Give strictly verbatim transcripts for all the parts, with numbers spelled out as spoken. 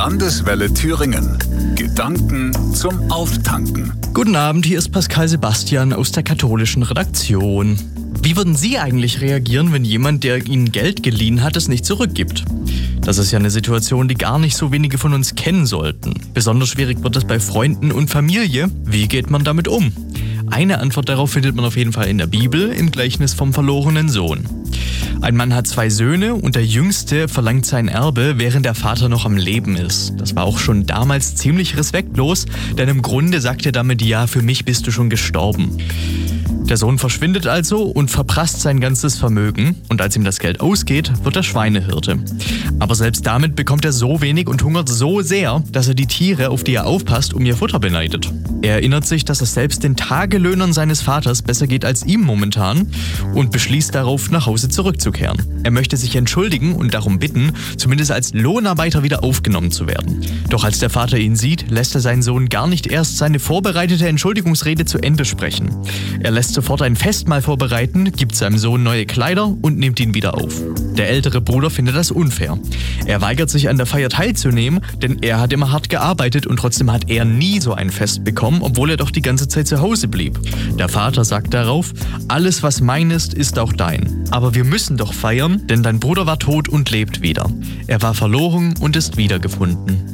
Landeswelle Thüringen. Gedanken zum Auftanken. Guten Abend, hier ist Pascal Sebastian aus der katholischen Redaktion. Wie würden Sie eigentlich reagieren, wenn jemand, der Ihnen Geld geliehen hat, es nicht zurückgibt? Das ist ja eine Situation, die gar nicht so wenige von uns kennen sollten. Besonders schwierig wird es bei Freunden und Familie. Wie geht man damit um? Eine Antwort darauf findet man auf jeden Fall in der Bibel, im Gleichnis vom verlorenen Sohn. Ein Mann hat zwei Söhne und der Jüngste verlangt sein Erbe, während der Vater noch am Leben ist. Das war auch schon damals ziemlich respektlos, denn im Grunde sagt er damit, ja, für mich bist du schon gestorben. Der Sohn verschwindet also und verprasst sein ganzes Vermögen und als ihm das Geld ausgeht, wird er Schweinehirte. Aber selbst damit bekommt er so wenig und hungert so sehr, dass er die Tiere, auf die er aufpasst, um ihr Futter beneidet. Er erinnert sich, dass es selbst den Tagelöhnern seines Vaters besser geht als ihm momentan und beschließt darauf, nach Hause zurückzukehren. Er möchte sich entschuldigen und darum bitten, zumindest als Lohnarbeiter wieder aufgenommen zu werden. Doch als der Vater ihn sieht, lässt er seinen Sohn gar nicht erst seine vorbereitete Entschuldigungsrede zu Ende sprechen. Er lässt sofort ein Festmahl vorbereiten, gibt seinem Sohn neue Kleider und nimmt ihn wieder auf. Der ältere Bruder findet das unfair. Er weigert sich an der Feier teilzunehmen, denn er hat immer hart gearbeitet und trotzdem hat er nie so ein Fest bekommen, obwohl er doch die ganze Zeit zu Hause blieb. Der Vater sagt darauf, alles was mein ist, ist auch dein. Aber wir müssen doch feiern, denn dein Bruder war tot und lebt wieder. Er war verloren und ist wiedergefunden.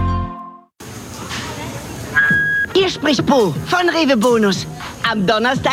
Hier spricht Bo von Rewe Bonus. Am Donnerstag